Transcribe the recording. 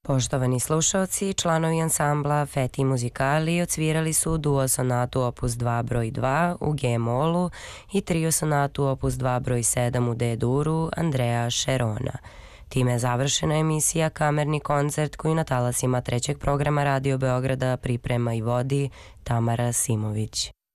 Poštovani slušalci, članovi ansambla Feti Muzikali odsvirali su duo sonatu opus 2 broj 2 u G-molu i trio sonatu opus 2 broj 7 u D-duru Andreja Šerona. Time je završena emisija Kamerni koncert koju na talasima trećeg programa Radio Beograda priprema i vodi Tamara Simović.